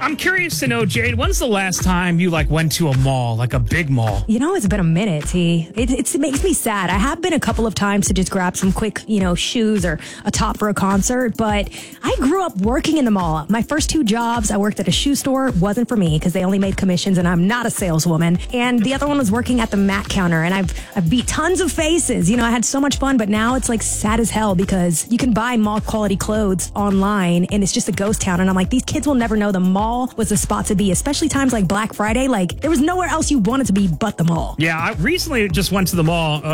I'm curious to know, Jade, when's the last time you went to a mall, like a big mall? It's been a minute, T. It makes me sad. I have been a couple of times to just grab some quick, shoes or a top for a concert, but I grew up working in the mall. My first 2 jobs, I worked at a shoe store, wasn't for me because they only made commissions and I'm not a saleswoman. And the other one was working at the Mac counter, and I've beat tons of faces. I had so much fun, but now it's sad as hell because you can buy mall quality clothes online and it's just a ghost town. And I'm like, these kids will never know the mall was the spot to be, especially times like Black Friday. There was nowhere else you wanted to be but the mall. Yeah, I recently just went to the mall